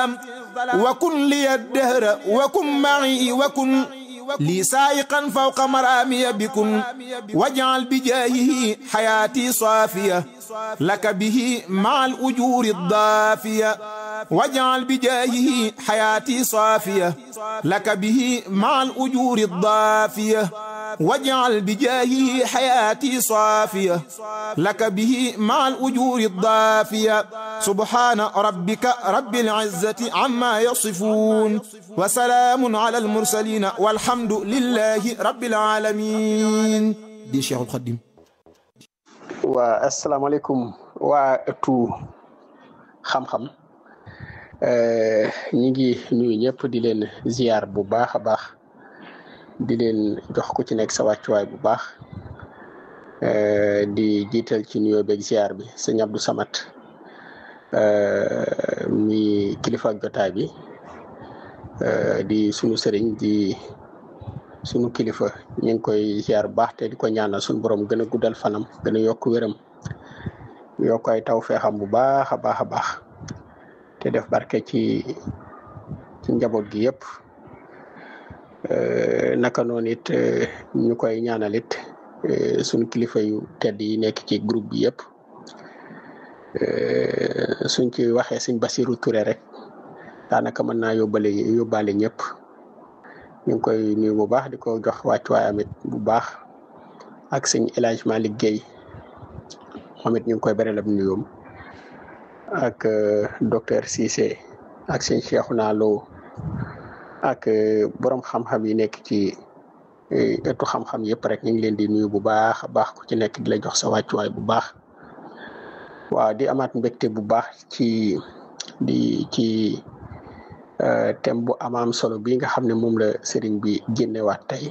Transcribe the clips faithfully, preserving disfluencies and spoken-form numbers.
وكن لي الدهر وكن معي وكن لي سائقا فوق مرامي بكن واجعل بجاهه حياتي صافية لك به مع الأجور الضافية واجعل بجاهه حياتي صافية لك به مع الأجور الضافية واجعل بجاهه حياتي صافية لك به مع الأجور الضافية سبحان ربك رب العزة عما يصفون وسلام على المرسلين والحمد لله رب العالمين دي شيخ الخديم. والسلام عليكم واتو خم خم ñi ngi nuyu ñëpp di leen ziar bu baax a baax di leen jox ku ci nekk sa wàccuwaay bu baax di jiital ci nuyoo beeg ziar bi sëñ Abdou Samad mi kilifa ak jotaay bi di sunu sëriñ di sunu kilifa ñu ngi koy ziar bu baax te di ko ñaanal sunu borom gën a guddal fanam gën a yokk wéram yokk ay taw feexam bu baax a baax a baax te def barke ci ci njaboot gi yëpp naka noonu it ñu koy ñaanal it suñu kilifa yu tedd yi nekk ci groupe bi yëpp suñ ci waxee suñ Basiru Touré rek daanaka mën naa yóbbale yóbbaale ñëpp ñu ngi koy nuyu bu baax di ko jox wàccuwaay amit bu baax ak suñ El Hadj Malick Guèye moom it ñu ngi koy berelab nuyoom ak docteur Cissé ak sëñ Cheikhouna Lo ak borom xam-xam yi nekk ci ëttu xam-xam yëpp rek ñu ngi leen di nuyu bu baax a baax ku ci nekk di la jox sa wàccuwaay bu baax waaw di amaat mbégte bu baax ci di ci thème bu amaam solo bi nga xam ne moom la sëriñ bi génnewaat tey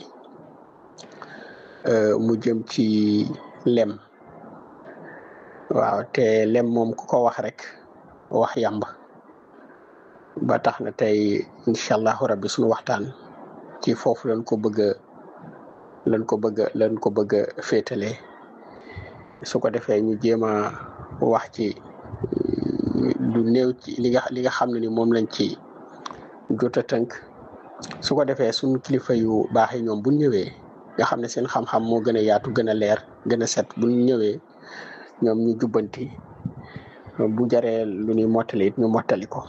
mu jëm ci lem waaw te lem moom ku ko wax rek wax yàmb ba tax na tey incha allahu rabbi suñu waxtaan ci foofu lañ ko bëgg a lañ ko bëgg a lañ ko bëgg a féetalee su ko defee ñu jéem a wax ci lu néew ci li nga li nga xam ne ni moom lañ ci jot a tënk su ko defee suñu kilifa yu baax yi ñoom bu ñëwee nga xam ne seen xam-xam moo gën a yaatu gën a leer gën a set bu ñëwee ñoom ñu jubbanti bu jaree lu ñuy mottali it ñu mottali ko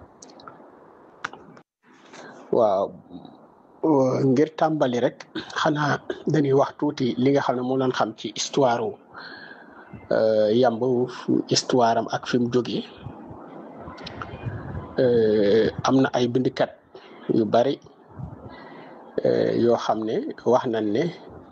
waaw ngir tàmbali rek xanaa dañuy wax tuuti li nga xam ne moom lañ xam ci histoire yamb histoire am ak fi mu jógee am na ay bindikat yu bari yoo xam ne wax nañ ne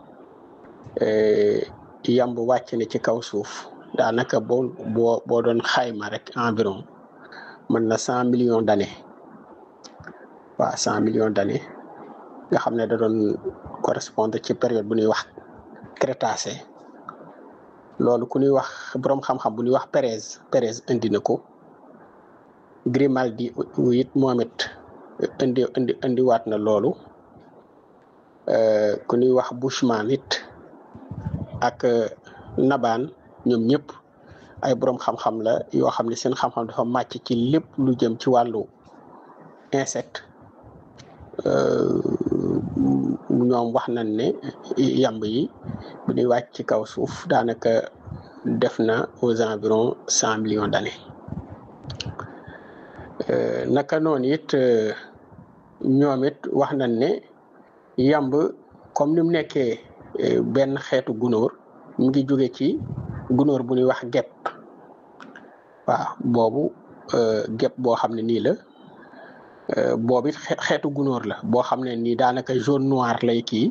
yamb wàcc na ci kaw suuf daanaka boo boo boo doon xayma rek environ mën na cent millions d'années waaw cent millions d'années nga xam ne da doon correspondre ci période bu ñuy wax Crétacé loolu ku ñuy wax borom xam-xam bu ñuy wax Pérez Pérez indi na ko Grimaldi it moom it indi indi indiwaat na loolu ku ñuy wax Bushman it ak Nabaan ñoom ñëpp ay borom xam-xam la yoo xam ne seen xam-xam dafa màcc ci lépp lu jëm ci wàllu insecte ñoom wax nañ ne yamb yi bu ñuy wàcc ci kaw suuf daanaka def na aux environs cent millions d'années naka noonu it ñoom it wax nañ ne yamb comme ni mu nekkee benn xeetu gunóor mu ngi jóge ci gunóor bu ñuy wax gepp waaw boobu gepp boo xam ne nii la boobu it xeetu gunóor la boo xam ne nii daanaka jaune noir lay kii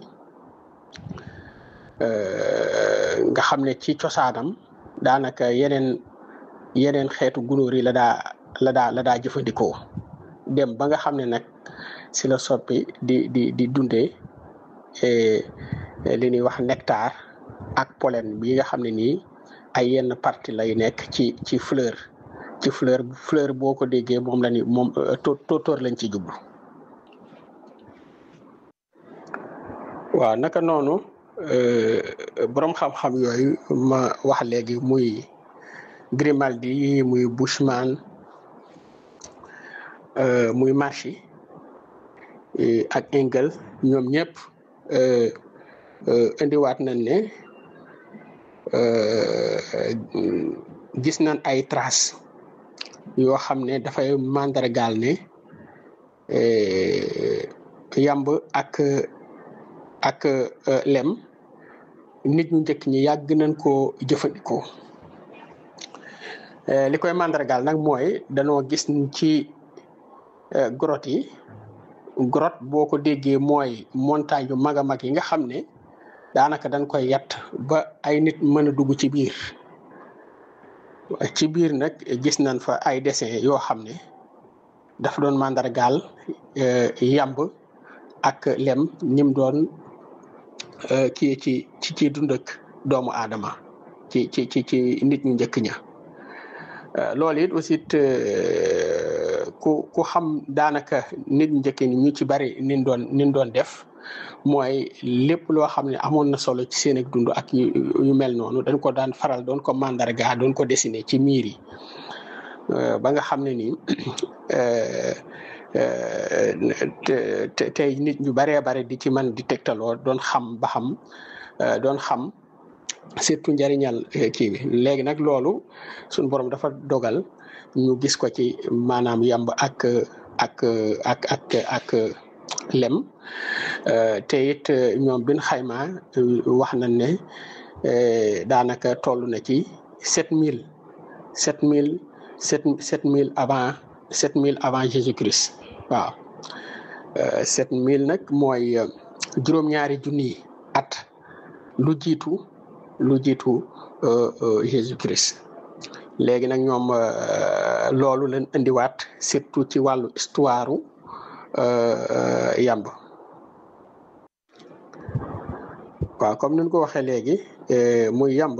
nga xam ne ci cosaanam daanaka yeneen yeneen xeetu gunóor yi la daa la daa la daa jëfandikoo dem ba nga xam ne nag si la soppi di di di dundee li ñuy wax nectar ak pollen bi nga xam ne nii ay yenn partie lay nekk ci ci fleur ci fleur fleur boo ko déggee moom la ni moom tóotóor lañ ci jublu waaw naka noonu borom xam-xam yooyu ma wax léegi muy Grimaldi muy Bushman muy Marchi ak Engels ñoom ñëpp indiwaat nañ ne gis nañ ay traces yoo xam ne dafay mandargaal ne yamb ak ak lem nit ñu njëkk ñi yàgg nañ koo jëfandikoo li koy mandargaal nag mooy danoo gis ci grotte yi grotte boo ko déggee mooy montagne yu mag a mag yi nga xam ne daanaka dañ koy yatt ba ay nit mën a dugg ci biir ci biir nag gis nañ fa ay dessin yoo xam ne dafa doon mandargaal yamb ak lem ñim doon kii ci ci ci dund ak doomu aadama ci ci ci ci nit ñu njëkk ña loolu it aussi ku ku xam daanaka nit ñu njëkk ñi ñu ci bari nin doon nin doon def mooy lépp loo xam ne amoon na solo ci seen ak dund ak yu mel noonu dañ ko daan faral doon ko mandarga doon ko dessiné ci miir yi ba nga xam ne nii tey nit ñu baree bare di ci man di tegtaloo doon xam ba xam doon xam surtout njëriñal kii bi léegi nag loolu suñu borom dafa dogal ñu gis ko ci maanaam yamb ak ak ak ak ak lem te it ñoom bin xayma wax nañ ne daanaka toll na ci sept mille sept mille sept sept mille avant sept mille avant Jésus-Christ waaw sept mille nag mooy juróom-ñaari junni at lu jiitu lu jiitu Jésus-Christ léegi nag ñoom loolu leen indiwaat surtout ci wàllu histoire yamb waaw comme ni ñu ko waxee léegi muy yamb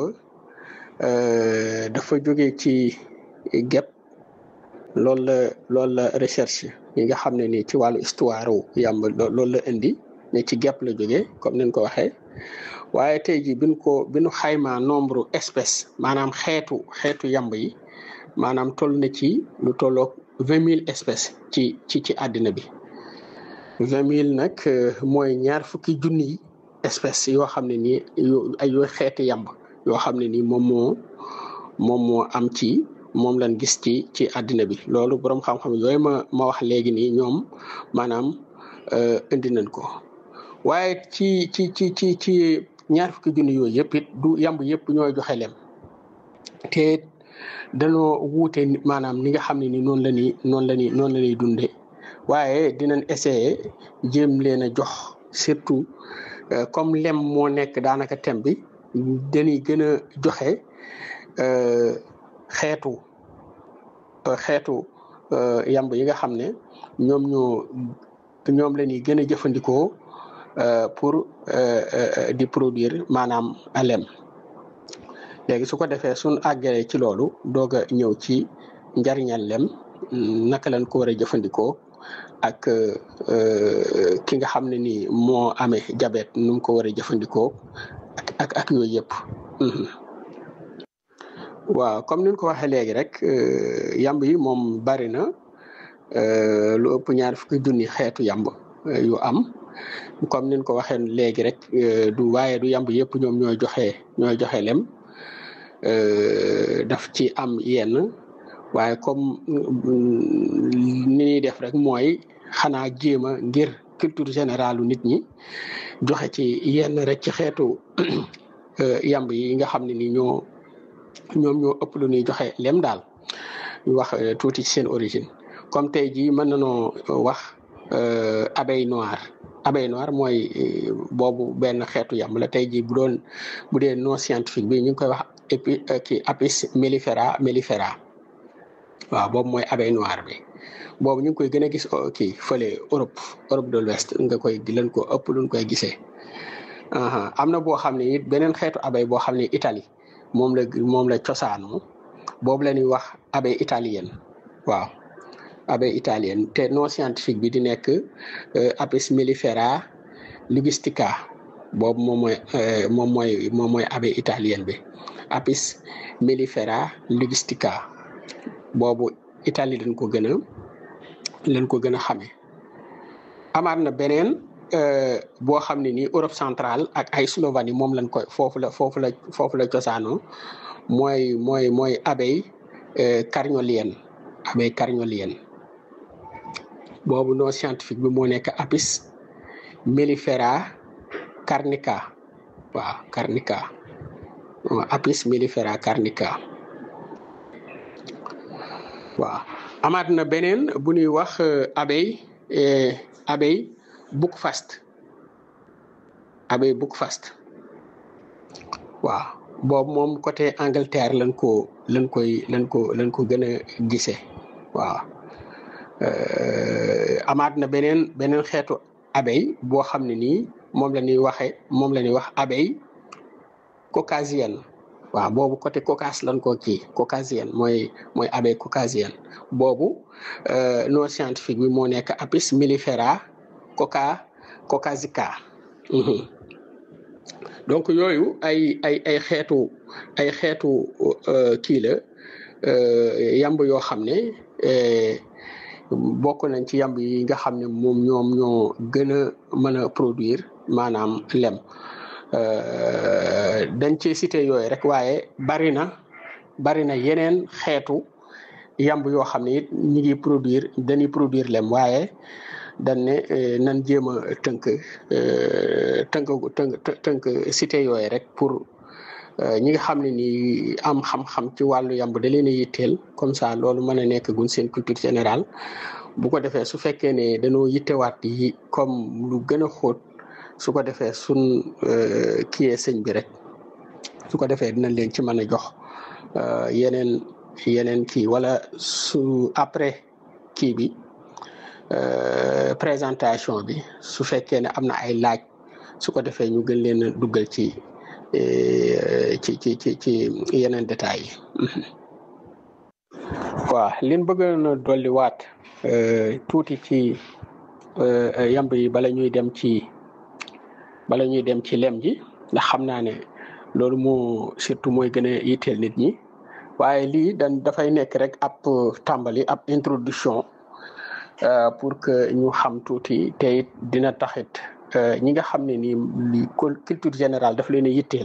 dafa jóge ci gep loolu la loolu la recherche yi nga xam ne nii ci wàllu histoire yamb loolu la indi ne ci gep la jóge comme ni ñu ko waxee waaye tey jii biñ ko bi ñu xaymaa nombre espèce maanaam xeetu xeetu yamb yi maanaam toll na ci lu tolloog vingt mille espèces ci ci ci àddina bi vingt mille nag mooy ñaar fukki junni espèces yoo xam ne nii ay yoo xeeti yamb yoo xam ne nii moom moo moom moo am ci moom lañ gis ci ci àddina bi loolu borom xam-xam yooyu ma ma wax léegi nii ñoom maanaam indi nañ ko waaye ci ci ci ci ci ñaar fukki junni yooyu yëpp it du yamb yëpp ñooy joxe lem te danoo wuute maanaam ni nga xam ne ni noonu la ni noonu la ni noonu la ñuy dunde waaye dinañ essayer jéem leen a jox surtout comme lem moo nekk daanaka thème bi dañuy gën a joxe xeetu xeetu yamb yi nga xam ne ñoom ñoo ñoom la ñuy gën a jëfandikoo pour di produire maanaam lem léegi su ko defee suñ àggee ci loolu doog a ñëw ci njariñal lem naka lañ ko war a jëfandikoo ak ki nga xam ne ni moo amee jabet nu mu ko war a jëfandikoo ak ak ak yooyu yëpp waaw comme ni ñu ko waxee léegi rek yamb yi moom bari na lu ëpp ñaar fukki junni xeetu yamb yu am comme ni ñu ko waxee léegi rek du waaye du yamb yëpp ñoom ñooy joxe ñooy joxe lem daf ci am yenn waaye comme ni ñuy def rek mooy xanaa jéem a ngir culture générale nit ñi joxe ci yenn rek ci xeetu yamb yi nga xam ne ni ñoo ñoom ñoo ëpp lu ñuy joxe lem daal ñu wax tuuti ci seen origine comme tey jii mën nañoo wax abeille noire abeille noire mooy boobu benn xeetu yamb la tey jii bu doon bu dee non scientifique bi ñu ngi koy wax épi kii apis mellifera mellifera waaw boobu mooy abeille noire bi boobu ñu ngi koy gën a gis kii fële Europe Europe de l'Ouest nga koy di leen ko ëpp luñ koy gisee am na boo xam ne it beneen xeetu abeille boo xam ne Italie moom la moom la cosaanu boobu la ñuy wax abeille italienne waaw abeille italienne te non scientifique bi di nekk apis mellifera ligustica boobu moom mooy moom mooy moom mooy abeille italienne bi apis mellifera ligustica boobu Italie dañ ko gën a leen ko gën a xamee. amaat na beneen boo xam ne nii Europe centrale ak ay Slovénie moom lañ koy foofu la foofu la foofu la cosaanoo mooy mooy mooy abeille carniolienne abeille carniolienne boobu nom scientifique bi moo nekk Apis mellifera carnica waaw carnica Apis mellifera carnica waaw. amaat na beneen bu ñuy wax abeille abeille buckfast abeille buckfast waaw boobu moom côté Angleterre lañ ko lañ koy lañ ko lañ ko gën a gisee waaw. amaat na beneen beneen xeetu abeille boo xam ne nii moom la ñuy waxee moom la ñuy wax abeille caucasienne waaw boobu côté Caucase lañ ko kii caucasienne mooy mooy abeille caucasienne boobu nom scientifique bi moo nekk Apis mellifera cauca caucasica donc yooyu ay ay ay xeetu ay xeetu kii la yamb yoo xam ne bokk nañ ci yamb yi nga xam ne moom ñoom ñoo gën a mën a produire maanaam lem dañ ci cité yooyu rek waaye bari na bari na yeneen xeetu yamb yoo xam ne it ñi ngi produire dañuy produire lem waaye dañ ne nan jéem a tënk tënk tënk tënk cité yooyu rek pour ñi nga xam ne ni am xam-xam ci wàllu yamb da leen a yitteel comme ça loolu mën a nekk gun seen culture générale bu ko defee su fekkee ne dañoo yittewaat yi comme lu gën a xóot su ko defee sun kiyee sëñ bi rek su ko defee dinañ leen ci mën a jox yeneen yeneen kii wala su après kii bi présentation bi su fekkee ne am na ay laaj su ko defee ñu gën leen a duggal ci ci ci ci ci yeneen détails yi waaw liñ bëgg na dolli waat tuuti ci yamb yi bala ñuy dem ci bala ñuy dem ci lem ji ndax xam naa ne loolu moo surtout mooy gën a yitteel nit ñi waaye lii dañ dafay nekk rek ab tàmbali ab introduction pour que ñu xam tuuti te it dina taxit ñi nga xam ne nii li culture générale daf leen a yitteel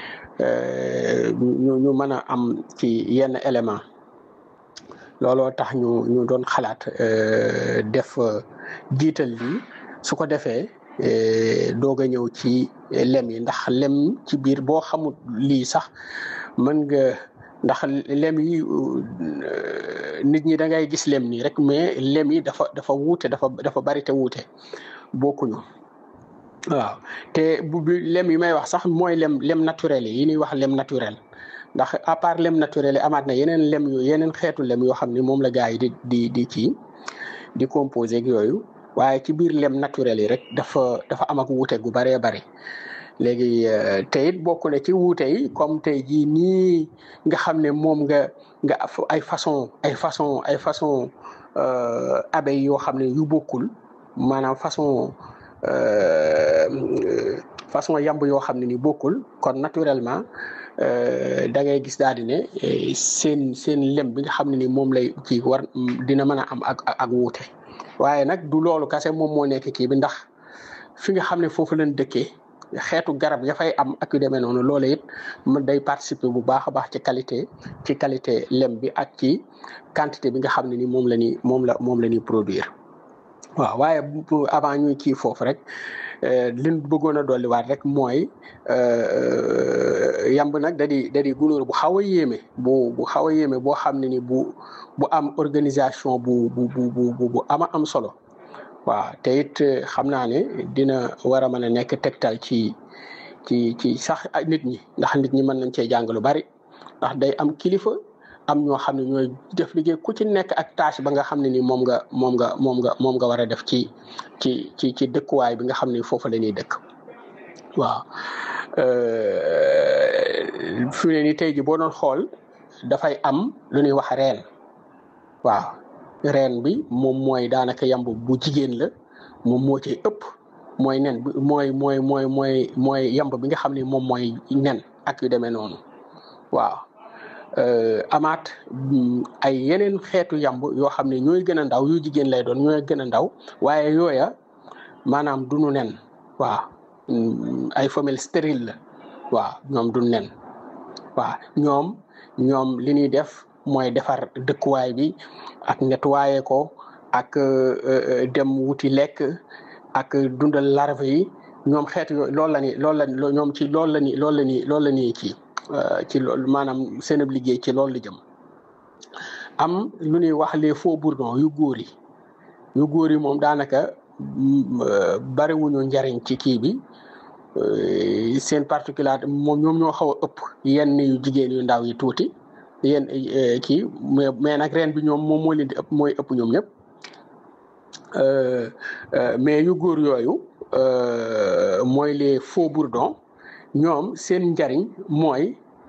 ñu ñu mën a am ci yenn élément looloo tax ñu ñu doon xalaat def jiital lii su ko defee doog a ñëw ci lem yi ndax lem ci biir boo xamul lii sax mën nga ndax lem yi nit ñi da ngay gis lem nii rek mais lem yi dafa dafa wuute dafa dafa bari te wuute bokkuñu waaw te bu bi lem yi may wax sax mooy lem lem naturel yi yi ñuy wax lem naturel ndax à part lem naturel yi amaat na yeneen lem yu yeneen xeetu lem yoo xam ne moom la gars yi di di di kii di composé ak yooyu waaye ci biir lem naturel yi rek dafa dafa am ak wuute gu bëree bëri léegi te it bokk na ci wuute yi comme tey jii nii nga xam ne moom nga nga ay façon ay façon ay façon abeille yoo xam ne yu bokkul maanaam façon façon yamb yoo xam ne ni bokkul kon naturellement da ngay gis daal di ne seen seen lem bi nga xam ne ni moom lay kii war dina mën a am ak ak wuute waaye nag du loolu kase moom moo nekk kii bi ndax fi nga xam ne foofu lañ dëkkee xeetu garab ya fay am ak yu demee noonu loolu it mu day participer bu baax a baax ci qualité ci qualité lem bi ak ci quantité bi nga xam ne ni moom la ni moom la moom la ñuy produire waaw waaye avant ñuy kii foofu rek liñ bëggoon a dolliwaat rek mooy yamb nag da di da di gunóor bu xaw a yéeme bu bu xaw a yéeme boo xam ne ni bu bu am organisation bu bu bu bu bu ama am solo waaw te it xam naa ne dina war a mën a nekk tegtal ci ci ci sax nit ñi ndax nit ñi mën nañ cee jàng lu bari ndax day am kilifa am ñoo xam ne ñooy def liggéey ku ci nekk ak tâche ba nga xam ne ni moom nga moom nga moom nga moom nga war a def ci ci ci ci dëkkuwaay bi nga xam ne foofu la ñuy dëkk waaw fi ne ni tey ji boo doon xool dafay am lu ñuy wax reen waaw reen bi moom mooy daanaka yamb bu jigéen la moom moo ci ëpp mooy nen bi mooy mooy mooy mooy mooy yamb bi nga xam ne moom mooy nen ak yu demee noonu waaw amaat ay yeneen xeetu yamb yoo xam ne ñooy gën a ndaw yu jigéen lay doon ñooy gën a ndaw waaye yooya maanaam duñu nen waaw ay femelles stériles la waaw ñoom du nen waaw ñoom ñoom li ñuy def mooy defar dëkkuwaay bi ak nettoyer ko ak dem wuti lekk ak dundal larve yi ñoom xeet yooyu loolu la ni loolu la ñoom ci loolu la ni loolu la ni loolu la ni ci ci loolu maanaam seen liggéey ci loolu la jëm am lu ñuy wax les faux bourdons yu góor yi yu góor yi moom daanaka bariwuñu njariñ ci kii bi seen particularité moom ñoom ñoo xaw a ëpp yenn yu jigéen yu ndaw yi tuuti yenn kii mais mais nag reen bi ñoom moom moo leen di ëpp mooy ëpp ñoom ñëpp mais yu góor yooyu mooy les faux bourdons ñoom seen njariñ mooy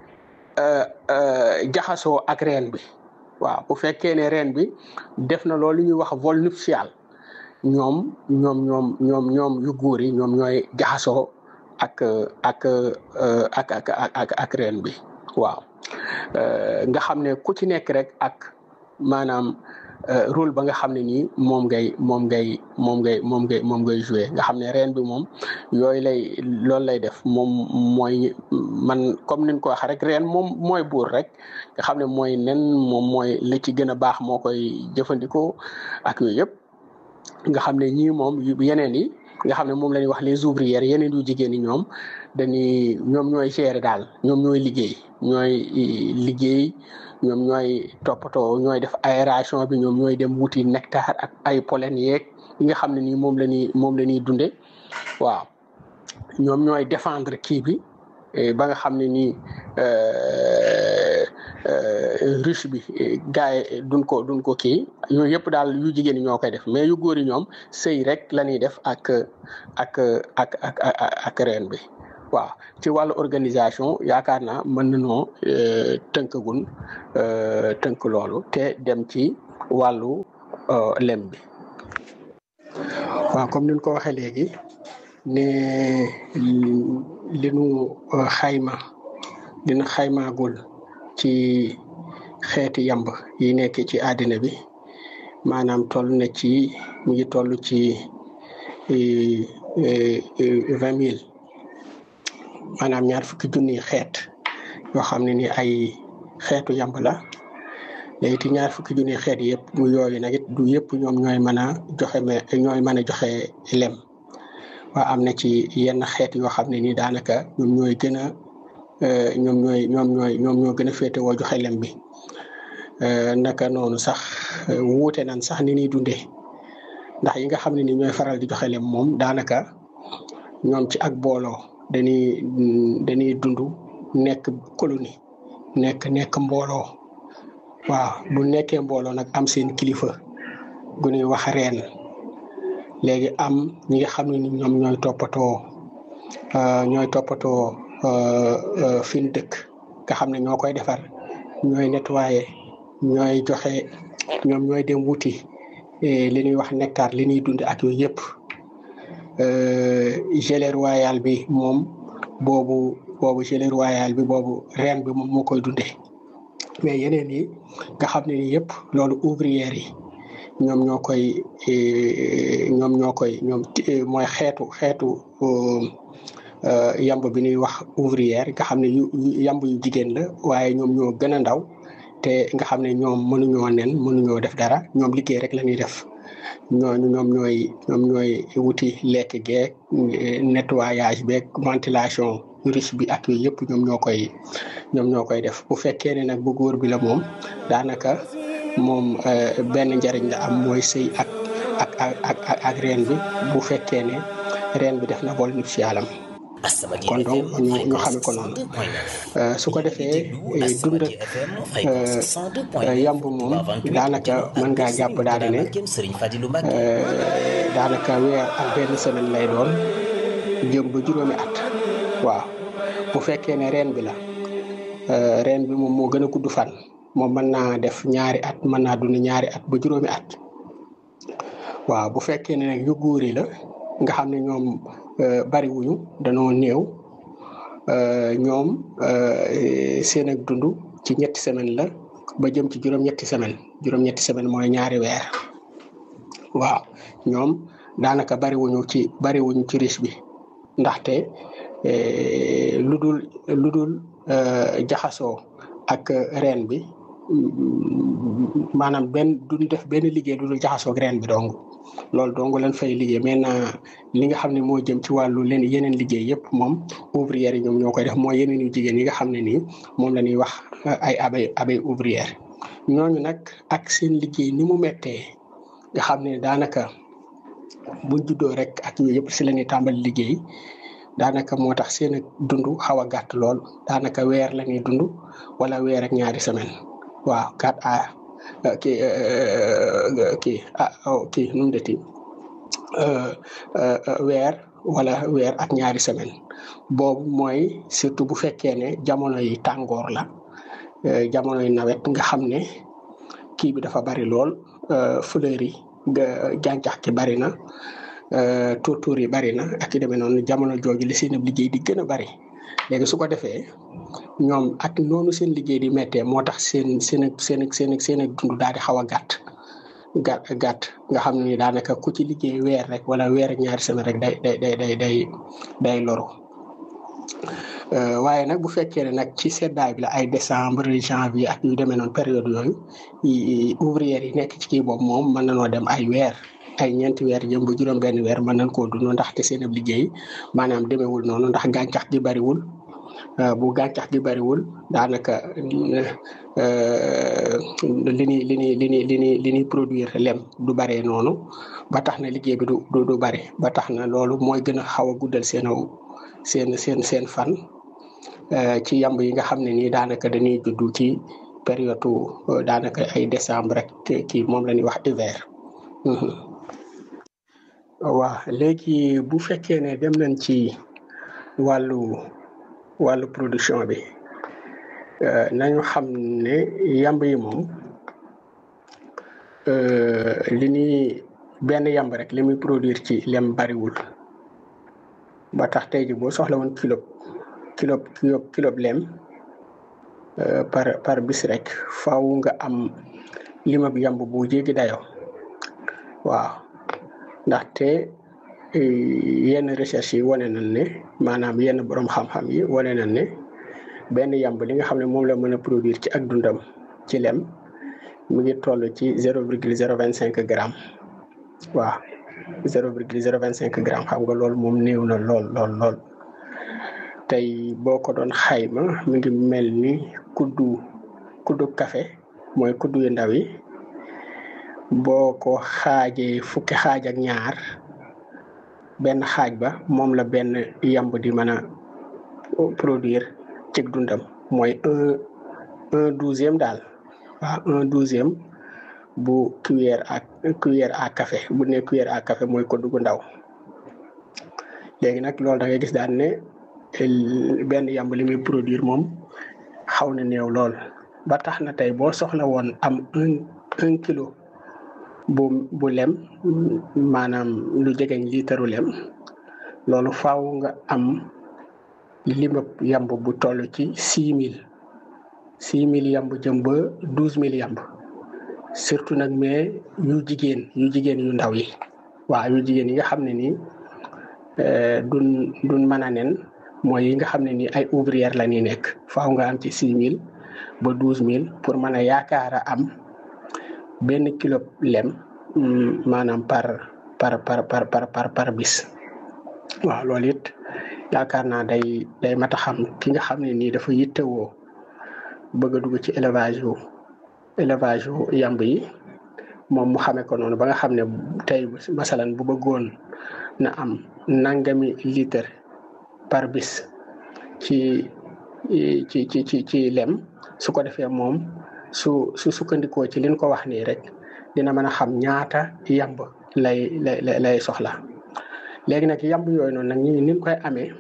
jaxasoo ak reen bi waaw bu fekkee ne reen bi def na loolu ñuy wax vol nuptial ñoom ñoom ñoom ñoom ñoom yu góor yi ñoom ñooy jaxasoo ak ak ak ak ak ak reen bi waaw nga xam ne ku ci nekk rek ak maanaam rôle ba nga xam ne nii moom ngay moom ngay moom ngay moom ngay moom ngay joué nga xam ne reen bi moom yooyu lay loolu lay def moom mooy man comme niñ ko waxee rek reen moom mooy buur rek nga xam ne mooy nen moom mooy li ci gën a baax moo koy jëfandikoo ak yooyu yëpp nga xam ne ñii moom yeneen yi nga xam ne moom la ñuy wax les ouvrières yeneen yu jigéen ñi ñoom dañuy ñoom ñooy gérer daal ñoom ñooy liggéey ñooy liggéey ñoom ñooy toppatoo ñooy def aération bi ñoom ñooy dem wuti nectar ak ay pollen yeeg yi nga xam ne nii moom la ñuy moom la ñuy dunde waaw ñoom ñooy défendre kii bi ba nga xam ne nii ruche bi gars yi duñ ko duñ ko kii yooyu yëpp daal yu jigéen ñi ñoo koy def mais yu góor yi ñoom sëy rek la ñuy def ak ak ak ak ak reen bi waaw ci wàllu organisation yaakaar naa mën nañoo tënkagun tënk loolu te dem ci wàllu lem bi waaw comme ni ñu ko waxee léegi ne li nu xayma li nu xaymaagul ci xeeti yamb yi nekk ci àddina bi maanaam toll na ci mu ngi toll ci vingt mille maanaam ñaar fukki junni xeet yoo xam ne ni ay xeetu yamb la léegi ci ñaar fukki junni xeet yëpp mu yooyu nag it du yëpp ñoom ñooy mën a joxe mais ñooy mën a joxe lem waa am na ci yenn xeet yoo xam ne ni daanaka ñoom ñooy gën a ñoom ñooy ñoom ñooy ñoom ñoo gën a féete woo joxe lem bi naka noonu sax wuute nan sax ni ñuy dundee ndax yi nga xam ne ni ñooy faral di joxe lem moom daanaka ñoom ci ak booloo dañuy dañuy dund nekk colonie nekk nekk mbooloo waaw bu nekkee mbooloo nag am seen kilifa gu ñuy wax reen léegi am ñi nga xam ne ni ñoom ñooy toppatoo ñooy toppatoo fi ñu dëkk nga xam ne ñoo koy defar ñooy nettoyer ñooy joxe ñoom ñooy dem wuti li ñuy wax nectar li ñuy dund ak yooyu yëpp gelée royale bi moom boobu boobu gelée royale bi boobu reen bi moom moo koy dundee mais yeneen yi nga xam ne ni yëpp loolu ouvrière yi ñoom ñoo koy ñoom ñoo koy ñoom mooy xeetu xeetu yamb bi ñuy wax ouvrière nga xam ne yu yamb yu jigéen la waaye ñoom ñoo gën a ndaw te nga xam ne ñoom mënuñoo nen mënuñoo def dara ñoom liggéey rek la ñuy def ñooñu ñoom ñooy ñoom ñooy wuti lekk geeg nettoyage beeg ventilation riche bi ak yooyu yëpp ñoom ñoo koy ñoom ñoo koy def bu fekkee ne nag bu góor bi la moom daanaka moom benn njariñ la am mooy sëy ak ak ak ak ak reen bi bu fekkee ne reen bi def na vol nuptial am kon donc ñu ñu xame ko noonu su ko defee dund ak yamb moom daanaka mën ngaa jàpp daal di ne daanaka weer ak benn semaine lay doon jëm ba juróomi at waaw bu fekkee ne reen bi la reen bi moom moo gën a gudd fan moom mën naa def ñaari at mën naa dund ñaari at ba juróomi at waaw bu fekkee ne nag yu góor yi la nga xam ne ñoom bari wuñu danoo néew ñoom seen ak dund ci ñetti semaine la ba jëm ci juróom-ñetti semaine juróom-ñetti semaine mooy ñaari weer waaw ñoom daanaka bariwuñu ci bariwuñu ci riche bi ndaxte lu dul lu dul jaxasoo ak reen bi maanaam benn duñ def benn liggéey lu dul jaxasoo ak reen bi dong loolu dong lañ fay liggéey maintenant li nga xam ne moo jëm ci wàllu leen yeneen liggéey yëpp moom ouvrière yi ñoom ñoo koy def mooy yeneen yu jigéen yi nga xam ne nii moom la ñuy wax ay abeilles abeilles ouvrières ñooñu nag ak seen liggéey ni mu méttee nga xam ne daanaka buñ juddoo rek ak yooyu yëpp si la ñuy tàmbali liggéey daanaka moo tax seen dund xaw a gàtt lool daanaka weer la ñuy dund wala weer ak ñaari semaine waaw quatre à kii kii ah kii nu mu deti weer wala weer ak ñaari semaine boobu mooy surtout bu fekkee ne jamono yi tàngoor la jamono yi nawet nga xam ne kii bi dafa bari lool fleur yi gàncax gi bari na tuur-tuur yi bari na ak i demee noonu jamono jooju li seen liggéey di gën a bari léegi su ko defee ñoom ak noonu seen liggéey di méttee moo tax seen seen seen seen seen dund daal di xaw a gàtt gàtt gàtt nga xam ne daanaka ku ci liggéey weer rek wala weer ak ñaari semaine rek day day day day day day loru waaye nag bu fekkee ne nag ci seddaay bi la ay décembre janvier ak yu demee noonu période yooyu ouvrière yi nekk ci kii boobu moom mën nañoo dem ay weer ay ñeenti weer jëm ba juróom benn weer mën nañ koo dund ndaxte seen liggéey maanaam demeewul noonu ndax gàncax gi bariwul bu gàncax gi bariwul daanaka li ñuy li ñuy li ñuy li ñuy li ñuy produire lem du baree noonu ba tax na liggéey bi du du du bari ba tax na loolu mooy gën a xaw a guddal seen seen seen seen fan ci yamb yi nga xam ne nii daanaka dañuy juddu ci période daanaka ay décembre rek kii moom la ñuy wax hiver. waaw léegi bu fekkee ne dem nañ ci wàllu wàllu production bi nañu xam ne yamb yi moom li ñuy benn yamb rek li muy produire ci lem bariwul ba tax tey ji boo soxla woon kilo kilo kilo kilo lem par par bis rek faaw nga am limab yamb bu jéggi dayoo waaw ndaxte yenn recherche yi wane nañ ne maanaam yenn borom xam-xam yi wane nañ ne benn yamb li nga xam ne moom la mën a produire ci ak dundam ci lem mu ngi toll ci zéro virgule zéro vingt cinq grammes waaw zéro virgule zéro vingt cinq grammes xam nga loolu moom néew na lool lool lool tey boo ko doon xayma mi ngi mel ni kuddu kuddu café mooy kuddu yu ndaw yi boo ko xaajee fukki xaaj ak ñaar benn xaaj ba moom la benn yamb di mën a produire ci dundam mooy un un douzième daal waaw un douzième bu cuillère ak cuillère à café bu ne cuillère à café mooy kuddu gu ndaw léegi nag loolu da ngay gis daan ne benn yamb li muy produire moom xaw na néew lool ba tax na tey boo soxla woon am un un kilo bu bu lem maanaam lu jegeñ liitaru lem loolu faaw nga am limab yamb bu toll ci six mille six mille yamb jëm ba douze mille yamb surtout nag mais yu jigéen yu jigéen yu ndaw yi waaw yu jigéen yi nga xam ne nii duñ duñ mën a nen mooy yi nga xam ne nii ay ouvrière la ñuy nekk faaw nga am ci six mille ba douze mille pour mën a yaakaar a am benn kilo lem maanaam par par par par par par par bis waaw loolu it yaakaar naa day day mat a xam ki nga xam ne nii dafa yittewoo bëgg a dugg ci élevage yu élevage yu yamb yi moom mu xamee ko noonu ba nga xam ne tey masalan bu bëggoon na am nangami litre par bis ci ci ci ci ci lem su ko defee moom su su sukkandikoo ci liñ ko wax nii rek dina mën a xam ñaata yamb lay lay lay soxla léegi nag yamb yooyu noonu nag ñi niñ koy amee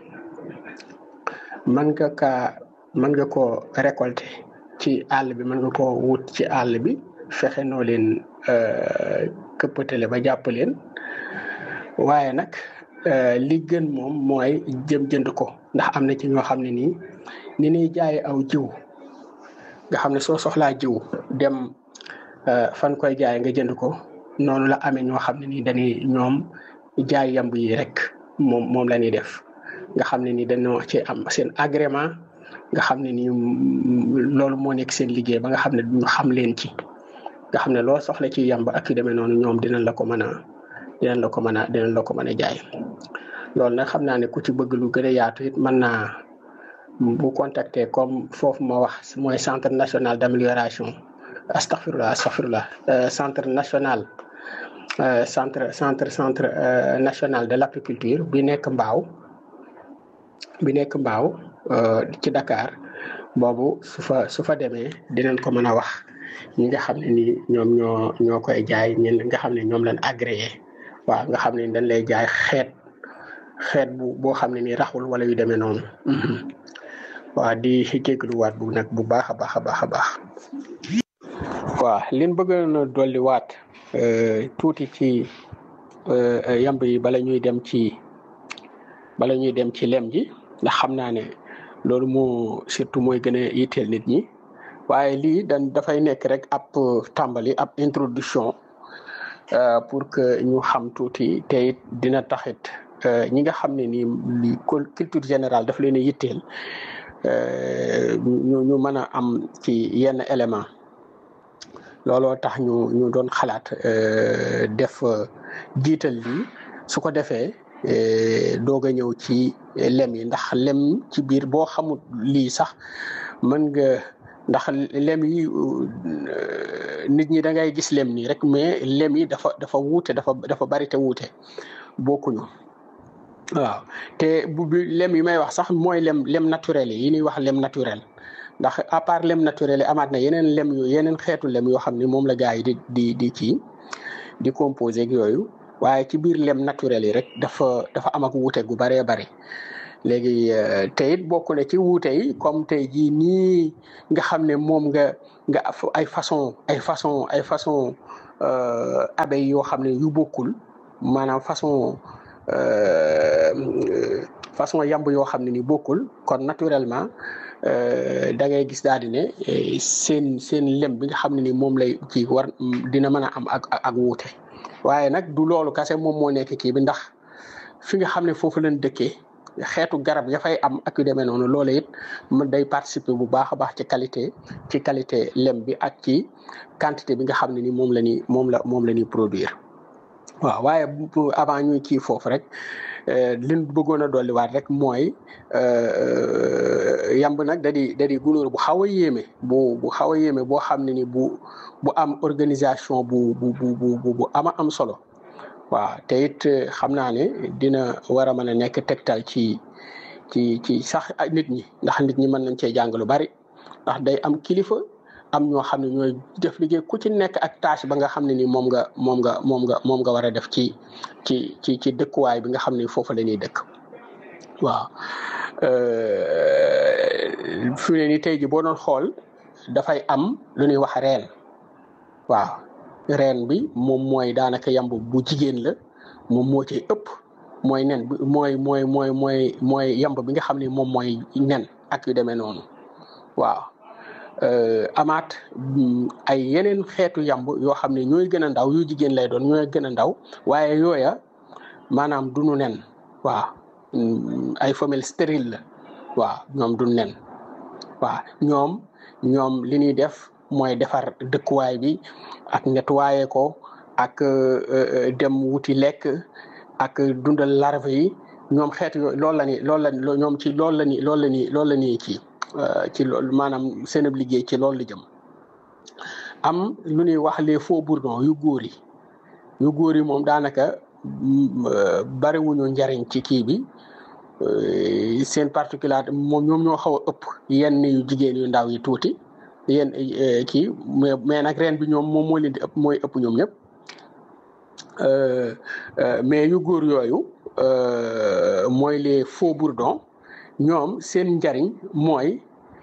mën nga kaa mën nga koo récolter ci àll bi mën nga koo wut ci àll bi fexe noo leen këppatale ba jàpp leen waaye nag li gën moom mooy jëm jënd ko ndax am na ci ñoo xam ne nii ni ñuy jaayee aw jiw nga xam ne soo soxlaa jiw dem fan koy jaay nga jënd ko noonu la amee ñoo xam ne nii dañuy ñoom jaay yamb yi rek moom moom la ñuy def nga xam ne ni dañoo ci am seen agrément nga xam ne ni loolu moo nekk seen liggéey ba nga xam ne duñu xam leen ci nga xam ne loo soxla ci yamb ak yu demee noonu ñoom dinañ la ko mën a dinañ la ko mën a dinañ la ko mën a jaay loolu nag xam naa ne ku ci bëgg lu gën a yaatu it mën naa bu contacter comme foofu ma wax mooy centre national d'amélioration astaghfirullah astaghfirullah centre national centre centre centre national de l'apiculture bi nekk Mbao bi nekk Mbao ci Dakar boobu su fa su fa demee dinañ ko mën a wax ñi nga xam ne ni ñoom ñoo ñoo koy jaay ñi nga xam ne ñoom lañ agréé waaw nga xam ne dañ lay jaay xeet xeet bu boo xam ne ni raxul wala yu demee noonu waaw di jégaluwaat bu nag bu baax a baax a baax a baax waaw liñ bëgg na dolli waat tuuti ci yamb yi bala ñuy dem ci bala ñuy dem ci lem ji ndax xam naa ne loolu moo surtout mooy gën a yitteel nit ñi waaye lii dañ dafay nekk rek ab tàmbali ab introduction pour que ñu xam tuuti te it dina taxit ñi nga xam ne nii li culture générale daf leen a yitteel ñu ñu mën a am ci yenn élément looloo tax ñu ñu doon xalaat def jiital lii su ko defee doog a ñëw ci lem yi ndax lem ci biir boo xamul lii sax mën nga ndax lem yi nit ñi da ngay gis lem nii rek mais lem yi dafa dafa wuute dafa dafa bari te wuute bokkuñu waaw te bu bi lem yi may wax sax mooy lem lem naturel yi ñuy wax lem naturel ndax à part lem naturel yi amaat na yeneen lem yu yeneen xeetu lem yoo xam ne moom la gars yi di di di ci di composé ak yooyu waaye ci biir lem naturel yi rek dafa dafa am ak wuute gu bëree bëri léegi te it bokk na ci wuute yi comme tey jii nii nga xam ne moom nga nga ay façon ay façon ay façon abeilles yoo xam ne yu bokkul maanaam façon façon yamb yoo xam ne ni bokkul kon naturellement da ngay gis daal di ne seen seen lem bi nga xam ne ni moom lay kii war dina mën a am ak ak wuute waaye nag du loolu kese moom moo nekk kii bi ndax fi nga xam ne foofu lañ dëkkee xeetu garab ya fay am ak yu demee noonu loolu it mu day participer bu baax a baax ci qualité ci qualité lem bi ak ci quantité bi nga xam ne ni moom la ñuy moom la moom la ñuy produire waaw waaye avant ñuy kii foofu rek liñ bëggoon a dolliwaat rek mooy yamb nag da di da di gunóor bu xaw a yéeme bu bu xaw a yéeme boo xam ne ni bu bu am organisation bu bu bu bu bu ama am solo waaw te it xam naa ne dina war a mën a nekk tegtal ci ci ci sax nit ñi ndax nit ñi mën nañ cee jàng lu bari ndax day am kilifa am ñoo xam ne ñooy def liggéey ku ci nekk ak tâche ba nga xam ne ni moom nga moom nga moom nga moom nga war a def ci ci ci ci dëkkuwaay bi nga xam ne foofu la ñuy dëkk waaw fi ne ni tey ji boo doon xool dafay am lu ñuy wax reen waaw reen bi moom mooy daanaka yamb bu jigéen la moom moo ci ëpp mooy nen bi mooy mooy mooy mooy mooy yamb bi nga xam ne moom mooy nen ak yu demee noonu waaw amaat ay yeneen xeetu yamb yoo xam ne ñooy gën a ndaw yu jigéen lay doon ñooy gën a ndaw waaye yooya maanaam duñu nen waaw ay femelle stérile la waaw ñoom duñu nen waaw ñoom ñoom li ñuy def mooy defar dëkkuwaay bi ak nettoyer ko ak dem wuti lekk ak dundal larve yi ñoom xeet yooyu loolu la ni loolu la ñoom ci loolu la ni loolu la ni loolu la ni ci ci loolu maanaam seen liggéey ci loolu la jëm am lu ñuy wax les faux bourdons yu góor yi yu góor yi moom daanaka bariwuñu njariñ ci kii bi seen particularité moom ñoom ñoo xaw a ëpp yenn yu jigéen yu ndaw yi tuuti yenn kii mais mais nag ren bi ñoom moom moo leen di ëpp mooy ëpp ñoom ñëpp mais yu góor yooyu mooy les faux bourdons ñoom seen njariñ mooy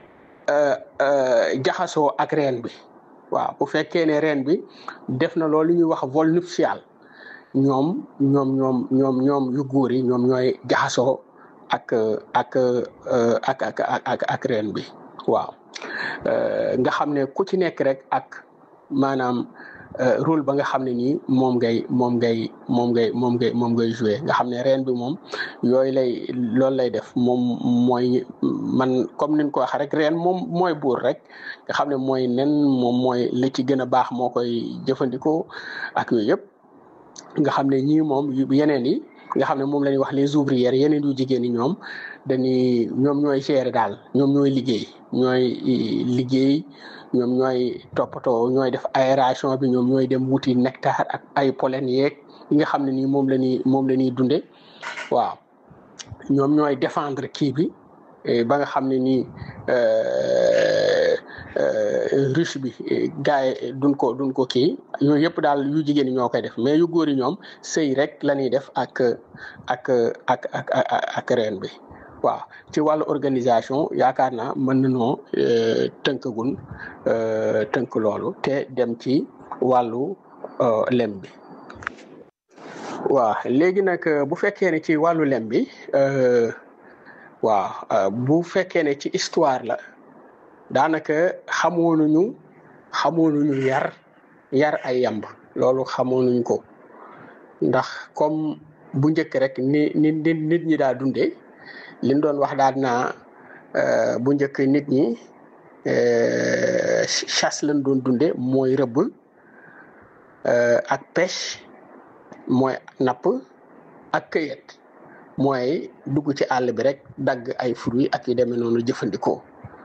jaxasoo ak reen bi waaw bu fekkee ne reen bi def na loolu ñuy wax vol nuptial ñoom ñoom ñoom ñoom ñoom yu góor yi ñoom ñooy jaxasoo ak ak ak ak ak ak reen bi waaw nga xam ne ku ci nekk rek ak maanaam rôle ba nga xam ne nii moom ngay moom ngay moom ngay moom ngay moom ngay joué nga xam ne reen bi moom yooyu lay loolu lay def moom mooy man comme niñ ko waxee rek reen moom mooy buur rek nga xam ne mooy nen moom mooy li ci gën a baax moo koy jëfandikoo ak yooyu yëpp nga xam ne ñii moom yeneen yi nga xam ne moom la ñuy wax les ouvrières yeneen yu jigéen ñi ñoom dañuy ñoom ñooy gérer daal ñoom ñooy liggéey ñooy liggéey ñoom ñooy toppatoo ñooy def aération bi ñoom ñooy dem wuti nectar ak ay pollen yeeg yi nga xam ne nii moom la ñuy moom la ñuy dundee waaw ñoom ñooy défendre kii bi ba nga xam ne nii ruche bi gars yi duñ ko duñ ko kii yooyu yëpp daal yu jigéen ñi ñoo koy def mais yu góor yi ñoom sëy rek la ñuy def ak ak ak ak ak reen bi waaw ci wàllu organisation yaakaar naa mën nañoo tënkagun tënk loolu te dem ci wàllu lem bi waaw léegi nag bu fekkee ne ci wàllu lem bi waaw bu fekkee ne ci histoire la daanaka xamoonuñu xamoonuñu yar yar ay yamb loolu xamoonuñ ko ndax comme bu njëkk rek ni ni nit ñi daa dundee liñ doon wax daal naa bu njëkk nit ñi chasse lañ doon dunde mooy rëbb ak pêche mooy napp ak cueillette mooy dugg ci àll bi rek dagg ay fruits ak yu demee noonu jëfandikoo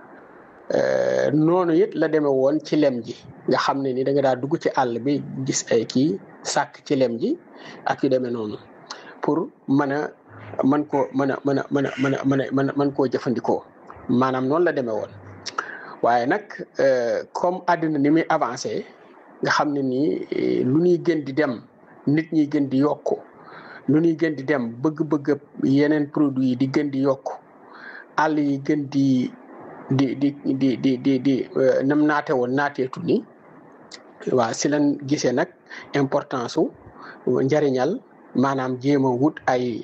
noonu it la demee woon ci lem ji nga xam ne ni da nga daa dugg ci àll bi gis ay kii sàkk ci lem ji ak yu demee noonu pour mën a mën koo mën a mën a mën a mën a mën a mën mën koo jëfandikoo maanaam noonu la demee woon waaye nag comme àddina ni muy avancé nga xam ne nii lu ñuy gën di dem nit ñi gën di yokku lu ñuy gën di dem bëgg-bëgg yeneen produits yi di gën di yokku àll yi gën di di di di di di di nam naate woon naateetu ni waaw si lañ gisee nag importance su njariñal maanaam jéem a wut ay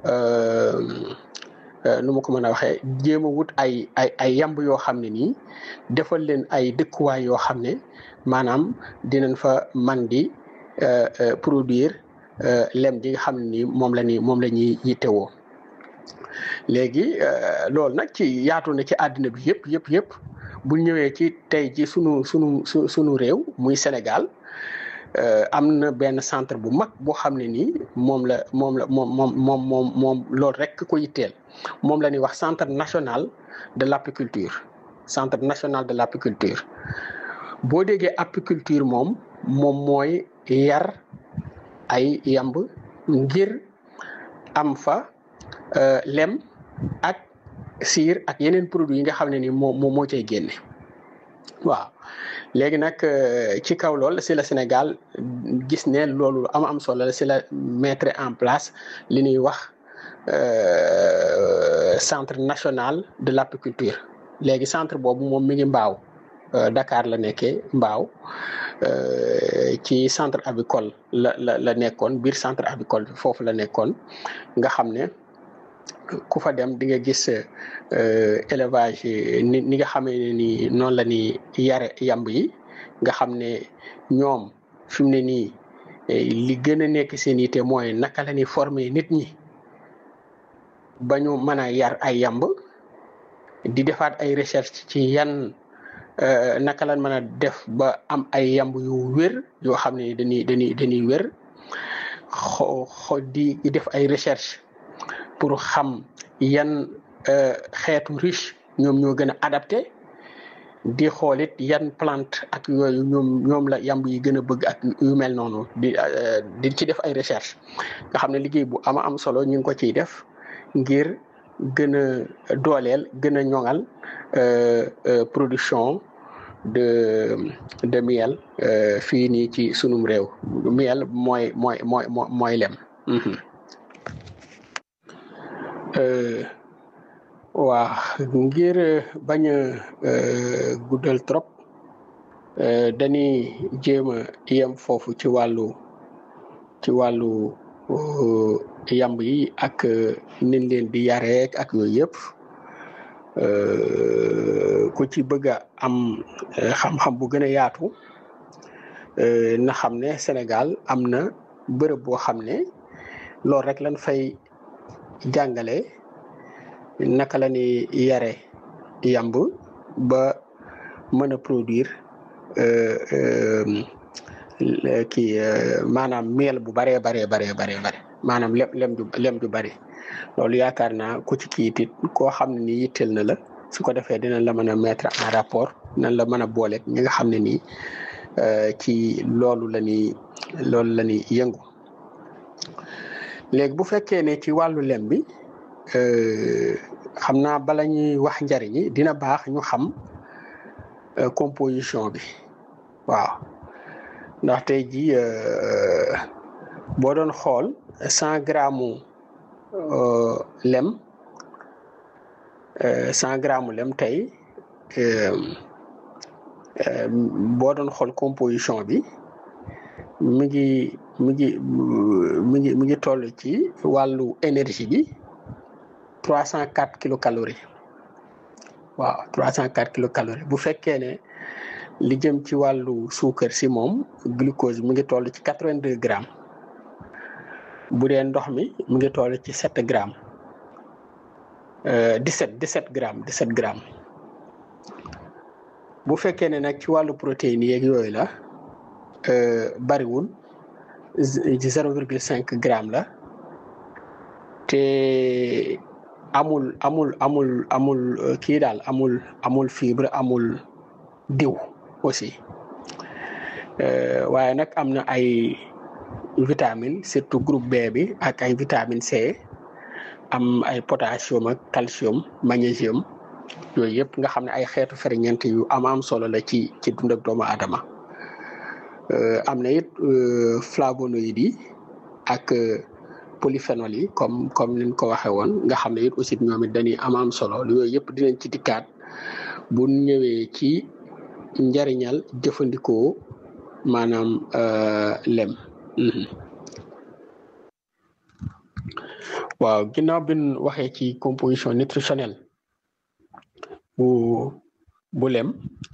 nu ma ko mën a waxee jéem a wut ay ay ay yamb yoo xam ne nii defal leen ay dëkkuwaay yoo xam ne maanaam dinañ fa man di produire lem ji nga xam ne nii moom la ñuy moom la ñuy yittewoo léegi loolu nag ci yaatu na ci àddina bi yëpp yëpp yëpp bu ñëwee ci tey ci sunu sunu su sunu réew muy Sénégal am na benn centre bu mag boo xam ne nii moom la moom la moom moom moom moom moom loolu rek ko yitteel moom la ñuy wax centre national de l'apiculture centre national de l'apiculture boo déggee apiculture moom moom mooy yar ay yamb ngir am fa lem ak siir ak yeneen produits yi nga xam ne ni moo moo moo cay génne waaw léegi nag ci kaw lool si la Sénégal gis ne loolu am am solo la si la mettre en place li ñuy wax centre national de l'apiculture léegi centre boobu moom mi ngi Mbao Dakar la nekkee Mbao ci centre avicole la la la nekkoon biir centre avicole bi foofu la nekkoon nga xam ne ku fa dem di nga gis élevage ni ni nga xamee ne ni noonu la ñuy yare yamb yi nga xam ne ñoom fi mu ne nii li gën a nekk seen yitte mooy naka la ñuy former nit ñi ba ñu mën a yar ay yamb di defaat ay recherche ci yan naka lañ mën a def ba am ay yamb yu wér yoo xam ne dañuy dañuy dañuy wér xo xo di def ay recherche pour xam yan xeetu riche ñoom ñoo gën a adapté di xoolit yan plante ak yooyu ñoom ñoom la yamb yi gën a bëgg ak yu mel noonu di di ci def ay recherche nga xam ne liggéey bu ama am solo ñu ngi ko ciy def ngir gën a dooleel gën a ñoŋal production de de miel fii nii ci sunum réew miel mooy mooy mooy mooy lem. waaw ngir bañ a guddal trop dañuy jéem a yem foofu ci wàllu ci wàllu yamb yi ak niñ leen di yareek ak yooyu yëpp ku ci bëgg a am xam-xam bu gën a yaatu na xam ne Sénégal am na bërëb boo xam ne loolu rek lañ fay jàngale naka la ñuy yare yamb ba mën a produire kii maanaam miel bu baree baree baree baree bare maanaam lem lem ju lem ju bari loolu yaakaar naa ku ci kii it koo xam ne nii yitteel na la su ko defee dinañ la mën a mettre en rapport dinañ la mën a booleeg ñi nga xam ne nii ci loolu la ñuy loolu la ñuy yëngu léegi bu fekkee ne ci wàllu lem bi xam naa bala ñuy wax njariñ yi dina baax ñu xam composition bi waaw ndax tey jii boo doon xool cent grammes lem cent grammes lem tey boo doon xool composition bi mi ngi mi ngi mi ngi mi ngi toll ci wàllu énergie bi trois cent quatre kilocalories waaw trois cent quatre kilocalories bu fekkee ne li jëm ci wàllu suukar si moom glucose mi ngi toll ci quatre-vingt-deux grammes bu dee ndox mi mi ngi toll ci sept grammes dix-sept dix-sept grammes dix-sept grammes bu fekkee ne nag ci wàllu protéines yeeg yooyu la bariwul zéro virgule cinq grammes la te amul amul amul amul kii daal amul amul fibre amul diw aussi waaye nag am na ay vitamines surtout groupe B bi ak ay vitamine C am ay potassium ak calcium magnésium yooyu yëpp nga xam ne ay xeetu ferñeent yu am am solo la ci ci dund ak doomu aadama am na it flavonoïdes yi ak polyphénol yi comme comme niñ ko waxee woon nga xam ne it aussi ñoom it dañuy am am solo yooyu yëpp dinañ ci dikkaat bu ñëwee ci njariñal jëfandikoo maanaam lem. waaw ginnaaw bi ñu waxee ci composition nutritionnelle bu bu lem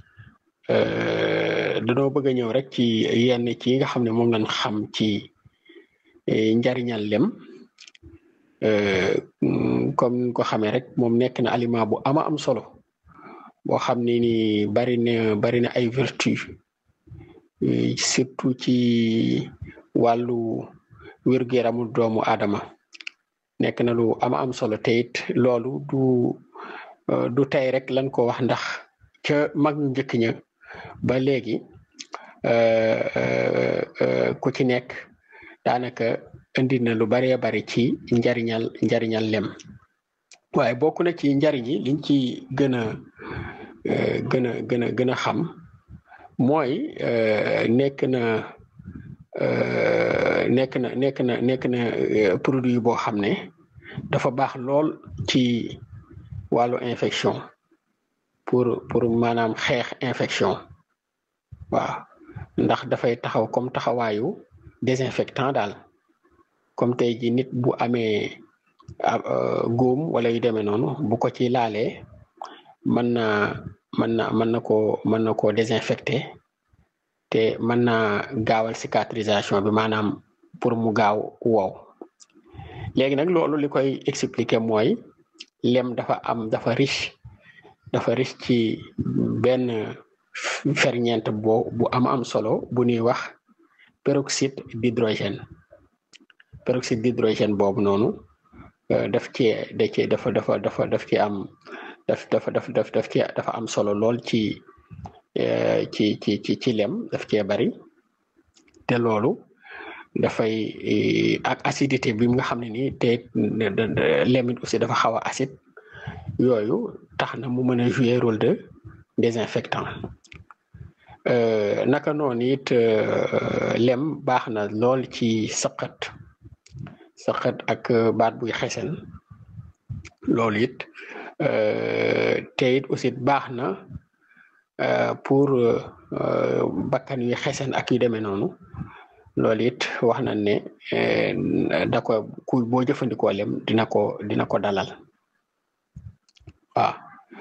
dañoo bëgg a ñëw rek ci yenn ci nga xam ne moom lañ xam ci njariñal lem comme ni ko xamee rek moom nekk na aliment bu ama am solo boo xam ne ni bari na bari na ay vertu surtout ci wàllu wér-gu-yaramu doomu aadama nekk na lu ama am solo te it loolu du du tey rek lañ ko wax ndax ca mag ñu njëkk ña ba léegi ku ci nekk daanaka indi na lu baree bari ci njariñal njariñal lem waaye bokk na ci njariñ yi liñ ci gën a gën a gën a gën a xam mooy nekk na nekk na nekk na nekk na produit boo xam ne dafa baax lool ci wàllu infection pour pour maanaam xeex infection waaw ndax dafay taxaw comme taxawaayu désinfectant daal comme tey ji nit bu amee góom wala yu demee noonu bu ko ci laalee mën na mën na mën na koo mën na koo désinfecté te mën na gaawal cicatrisation bi maanaam pour mu gaaw wow léegi nag loolu li koy expliquer mooy lem dafa am dafa riche dafa riche ci benn ferñeent boo bu am am solo bu ñuy wax peroxyde d'hydrogène peroxyde d'hydrogène boobu noonu daf ci da ci dafa dafa dafa daf ci am daf dafa daf daf daf ci dafa am solo lool ci ci ci ci ci lem daf cee bari te loolu dafay ak acidité bi nga xam ne nii te lem it aussi dafa xaw a acide yooyu tax na mu mën a jouer rôle de désinfectant naka noonu it lem baax na lool ci sëqët sëqët ak baat buy xesen loolu it te it aussi baax na pour bakkan yu xesen ak yu demee noonu loolu it wax nañ ne da ko ku boo jëfandikoo lem dina ko dina ko dalal waaw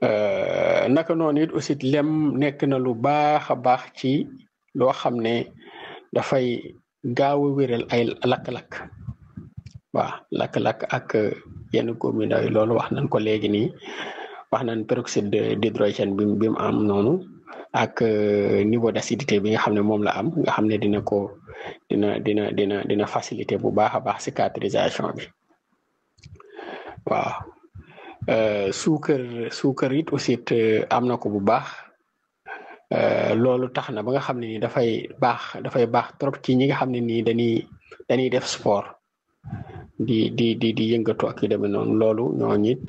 naka noonu it aussi lem nekk na lu baax a baax ci loo xam ne dafay gaaw a wéral ay lakk-lakk waaw lakk-lakk ak yenn commune yi loolu wax nañ ko léegi nii wax nañ peroxyde d'hydrogène bi bi mu am noonu ak niveau d'acidité bi nga xam ne moom la am nga xam ne dina ko dina dina dina dina facilité bu baax a baax cicatrisation bi waaw suukar suukar it aussi am na ko bu baax loolu tax na ba nga xam ne nii dafay baax dafay baax trop ci ñi nga xam ne nii dañuy dañuy def sport di di di di yëngatu ak yu demee noonu loolu ñooñu it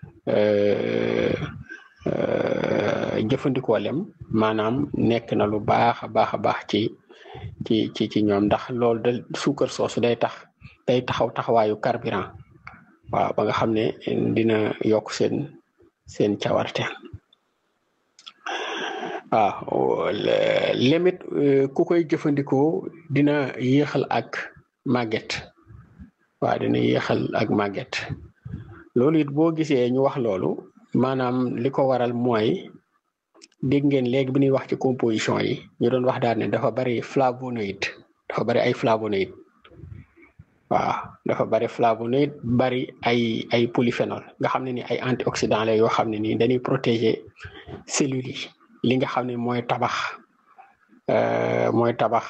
jëfandikoo lem maanaam nekk na lu baax a baax a baax ci ci ci ci ñoom ndax loolu da suukar soosu day tax day taxaw taxawaayu carburant waaw ba nga xam ne dina yokk seen seen cawarte waaw lemit ku koy jëfandikoo dina yéexal ak màgget waaw dina yéexal ak màgget loolu it boo gisee ñu wax loolu maanaam li ko waral mooy dégg ngeen léegi bi ñuy wax ci composition yi ñu doon wax daal ne dafa bari flavonoïde dafa bari ay flavonoïde waaw dafa bari flavonoïde bari ay ay polyphénol nga xam ne ni ay antioxydant la yoo xam ne nii dañuy protéger cellules yi li nga xam ne mooy tabax mooy tabax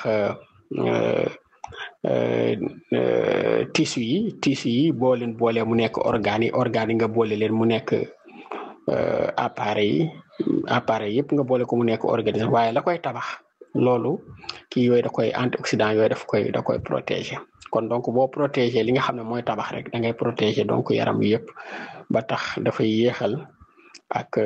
tissu yi tissu yi boo leen boole mu nekk organes yi organes yi nga boole leen mu nekk appareil yi appareil yëpp nga boole ko mu nekk organisme waaye la koy tabax loolu kii yooyu da koy antioxydant yooyu daf koy da koy protéger kon donc boo protéger li nga xam ne mooy tabax rek da ngay protéger donc yaram wi yëpp ba tax dafay yéexal ak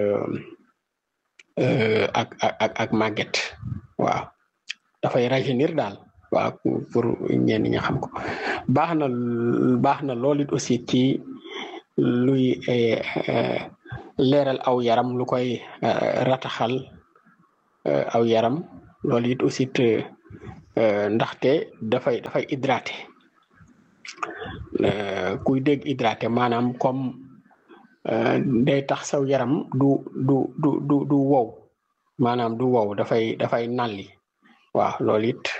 ak ak ak màgget waaw dafay rajeunir daal waaw pour ñenn ñi xam ko baax na baax na loolu it aussi ci luy leeral aw yaram lu koy rataxal aw yaram loolu it aussi ndaxte dafay dafay hydraté kuy dégg hydraté maanaam comme day tax saw yaram du du du du du wow maanaam du wow dafay dafay nalli waaw loolu it